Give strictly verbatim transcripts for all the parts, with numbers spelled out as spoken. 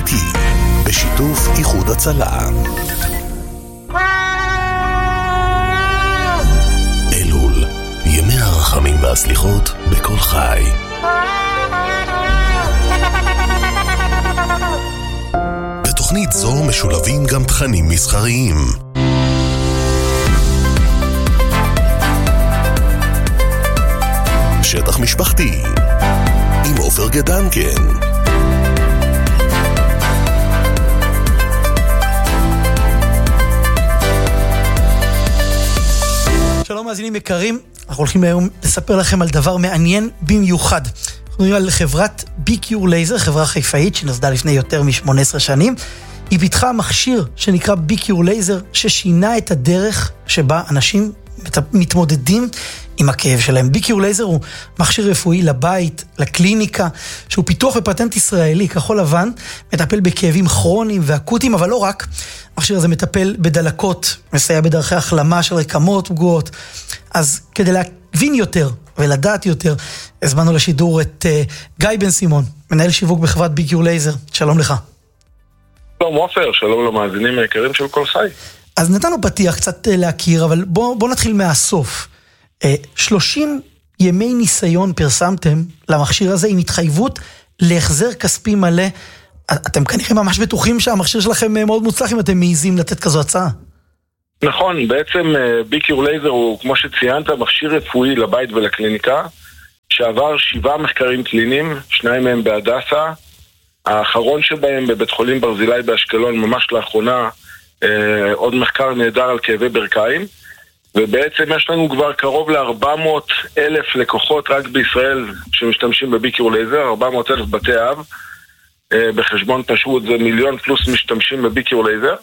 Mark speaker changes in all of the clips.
Speaker 1: איתי, בשיתוף איחוד הצלה. אלול, ימי הרחמים והסליחות בכל חי. בתוכנית זו משולבים גם תכנים מסחריים. שטח משפחתי עם עופר גדנקן.
Speaker 2: שלום מאזינים יקרים, אנחנו הולכים היום לספר לכם על דבר מעניין במיוחד. אנחנו מדברים על חברת ביקיור לייזר, חברה חיפאית שנוסדה לפני יותר מ-שמונה עשרה שנים. היא פיתחה מכשיר שנקרא ביקיור לייזר, ששינה את הדרך שבה אנשים מתמודדים עם הכאב שלהם. ביקיור לייזר הוא מכשיר רפואי לבית, לקליניקה, שהוא פיתוח בפטנט ישראלי, כחול לבן, מטפל בכאבים כרוניים ואקוטיים, אבל לא רק. המכשיר הזה מטפל בדלקות, מסייע בדרכי החלמה של רקמות פגועות. אז כדי להבין יותר ולדעת יותר, הזמנו לשידור את uh, גיא בן סימון, מנהל שיווק בחברת ביקיור לייזר. שלום לך.
Speaker 3: שלום עופר, שלום למאזינים היקרים של כל חי.
Speaker 2: אז נתנו פתיח קצת להכיר, אבל בוא, בוא נתחיל מהסוף. שלושים ימי ניסיון פרסמתם למכשיר הזה עם התחייבות להחזר כספי מלא. אתם כנראה ממש בטוחים שהמכשיר שלכם מאוד מוצלח אם אתם מעיזים לתת כזו הצעה.
Speaker 3: נכון, בעצם ביקיור לייזר הוא, כמו שציינת, מכשיר רפואי לבית ולקליניקה, שעבר שבעה מחקרים קליניים, שניים מהם בהדסה, האחרון שבהם בבית חולים ברזילי באשקלון, ממש לאחרונה, עוד מחקר נהדר על כאבי ברכיים, ובעצם יש לנו כבר קרוב ל-ארבע מאות אלף לקוחות רק בישראל שמשתמשים בביקיור לייזר, ארבע מאות אלף בתי אב, בחשבון פשוט זה מיליון פלוס משתמשים בביקיור לייזר,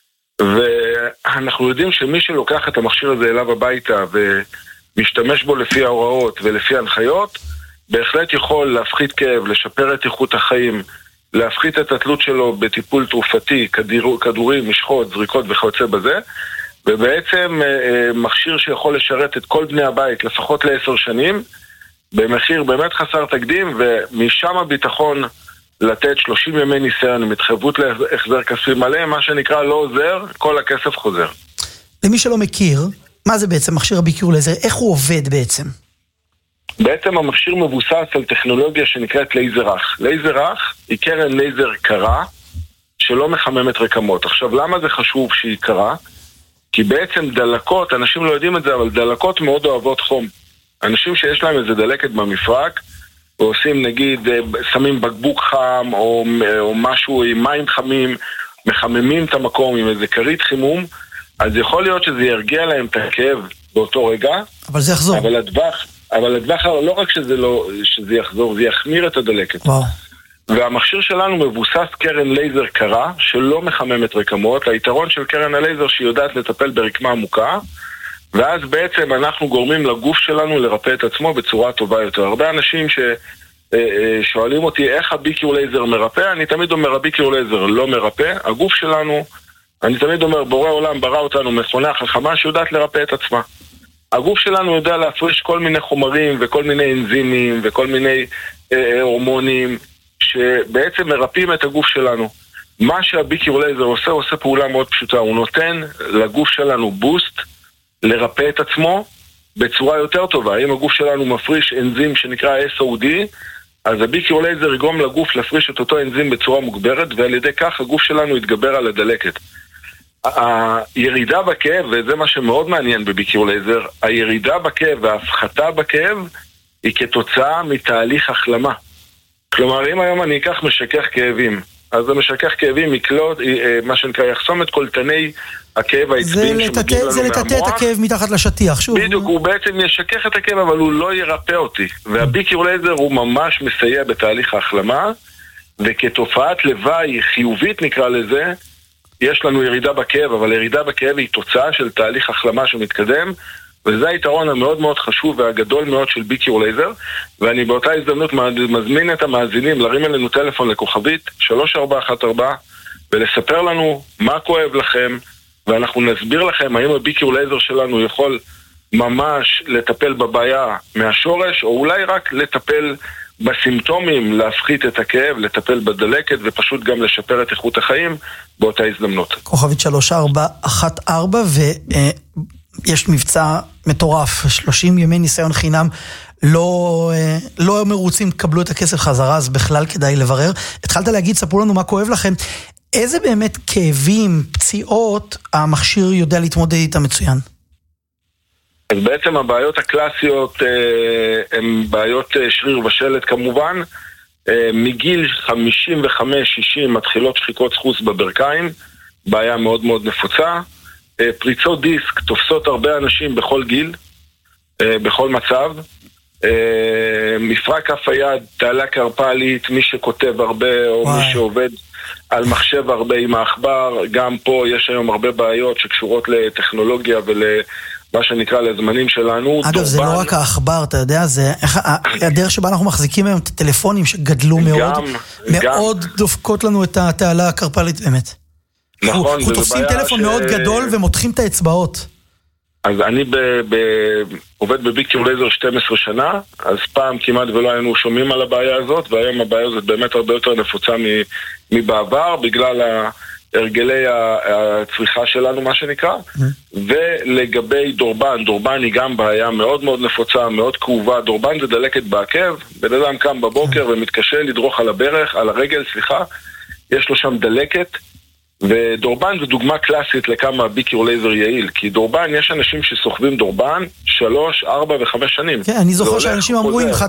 Speaker 3: ואנחנו יודעים שמי שלוקח את המכשיר הזה אליו הביתה ומשתמש בו לפי ההוראות ולפי ההנחיות, בהחלט יכול להפחית כאב, לשפר את איכות החיים, להפחית את התלות שלו בטיפול תרופתי, כדור, כדורים, משחות, זריקות וכיוצא בזה, ובעצם מכשיר שיכול לשרת את כל בני הבית לפחות לעשר שנים, במחיר באמת חסר תקדים, ומשם הביטחון לתת שלושים ימי ניסיון עם התחייבות להחזר כספי מלא, מה שנקרא לא עוזר, כל הכסף חוזר.
Speaker 2: למי שלא מכיר, מה זה בעצם מכשיר הביקיור לייזר? איך הוא עובד בעצם?
Speaker 3: בעצם המכשיר מבוסס על טכנולוגיה שנקראת לייזר רך. לייזר רך היא קרן לייזר קרה שלא מחממת רקמות. עכשיו, למה זה חשוב שהיא קרה? כי בעצם דלקות, אנשים לא יודעים את זה, אבל דלקות מאוד אוהבות חום. אנשים שיש להם איזה דלקת במפרק, ועושים נגיד, שמים בקבוק חם או, או משהו עם מים חמים, מחממים את המקום עם איזה כרית חימום, אז יכול להיות שזה ירגיע להם את הכאב באותו רגע.
Speaker 2: אבל זה יחזור.
Speaker 3: אבל הדווח, אבל הדווח לא רק שזה, לא, שזה יחזור, זה יחמיר את הדלקת.
Speaker 2: וואו.
Speaker 3: והמכשיר שלנו מבוסס קרן לייזר קרה, שלא מחממת רקמות. היתרון של קרן הלייזר שהיא יודעת לטפל ברקמה עמוקה, ואז בעצם אנחנו גורמים לגוף שלנו לרפא את עצמו בצורה טובה יותר. הרבה אנשים ששואלים אותי איך הביקיור לייזר מרפא, אני תמיד אומר הביקיור לייזר לא מרפא. הגוף שלנו, אני תמיד אומר בורא עולם ברא אותנו מכונה חכמה שיודעת לרפא את עצמה. הגוף שלנו יודע להפריש כל מיני חומרים וכל מיני אנזימים וכל מיני אה, הורמונים שבעצם מרפאים את הגוף שלנו. מה שהביקיור לייזר עושה, עושה פעולה מאוד פשוטה. הוא נותן לגוף שלנו בוסט לרפא את עצמו בצורה יותר טובה. אם הגוף שלנו מפריש אנזים שנקרא אס או די, אז הביקיור לייזר יגרום לגוף להפריש את אותו אנזים בצורה מוגברת, ועל ידי כך הגוף שלנו יתגבר על הדלקת. הירידה בכאב, וזה מה שמאוד מעניין בביקיור לייזר, הירידה בכאב וההפחתה בכאב היא כתוצאה מתהליך החלמה. כלומר, אם היום אני אקח משכך כאבים, אז המשכך כאבים יקלוט, מה שנקרא, יחסום את קולטני הכאב העצביים שמגיעים לנו מהמוח.
Speaker 2: זה לטאטא את הכאב מתחת לשטיח, שוב.
Speaker 3: בדיוק, הוא בעצם ישכך את הכאב, אבל הוא לא ירפא אותי. והביקיור לייזר הוא ממש מסייע בתהליך ההחלמה, וכתופעת לוואי חיובית נקרא לזה, יש לנו ירידה בכאב, אבל ירידה בכאב היא תוצאה של תהליך החלמה שמתקדם, וזה היתרון המאוד מאוד חשוב והגדול מאוד של ביקיור לייזר, ואני באותה הזדמנות מזמין את המאזינים להרים אלינו טלפון לכוכבית שלוש ארבע אחת ארבע ולספר לנו מה כואב לכם, ואנחנו נסביר לכם האם הביקיור לייזר שלנו יכול ממש לטפל בבעיה מהשורש, או אולי רק לטפל בסימפטומים להפחית את הכאב, לטפל בדלקת ופשוט גם לשפר את איכות החיים באותה הזדמנות.
Speaker 2: כוכבית שלוש ארבע אחת ארבע, ויש מבצע מטורף, שלושים ימי ניסיון חינם, לא, לא מרוצים, תקבלו את הכסף חזרה, אז בכלל כדאי לברר. התחלת להגיד, ספרו לנו מה כואב לכם, איזה באמת כאבים, פציעות, המכשיר יודע להתמודד איתה מצוין?
Speaker 3: אז בעצם הבעיות הקלאסיות הן בעיות שריר ושלט כמובן, מגיל חמישים וחמש שישים מתחילות שחיקות סחוס בברכיים, בעיה מאוד מאוד נפוצה, פריצות דיסק תופסות הרבה אנשים בכל גיל, בכל מצב, מפרק כף היד, תעלה קרפלית, מי שכותב הרבה או וואי. מי שעובד על מחשב הרבה עם האחבר, גם פה יש היום הרבה בעיות שקשורות לטכנולוגיה ולמה שנקרא לזמנים שלנו.
Speaker 2: אגב, זה לא רק האחבר, אתה יודע, זה הדרך שבה אנחנו מחזיקים היום את הטלפונים שגדלו מאוד, מאוד דופקות לנו את התעלה הקרפלית באמת.
Speaker 3: נכון.
Speaker 2: אנחנו תופסים טלפון מאוד גדול ומותחים את האצבעות.
Speaker 3: אז אני ב, ב, עובד בביקיור לייזר שתים עשרה שנה, אז פעם כמעט ולא היינו שומעים על הבעיה הזאת, והיום הבעיה הזאת באמת הרבה יותר נפוצה מבעבר, בגלל הרגלי הצריכה שלנו, מה שנקרא. ולגבי דורבן, דורבן היא גם בעיה מאוד מאוד נפוצה, מאוד כאובה. דורבן זה דלקת בעקב, בן אדם קם בבוקר ומתקשה לדרוך על הברך, על הרגל, סליחה, יש לו שם דלקת, ודורבן זו דוגמה קלאסית לכמה ביקיור לייזר יעיל, כי דורבן, יש אנשים שסוחבים דורבן שלוש, ארבע וחמש שנים.
Speaker 2: כן, אני זוכר שאנשים אמרו, אם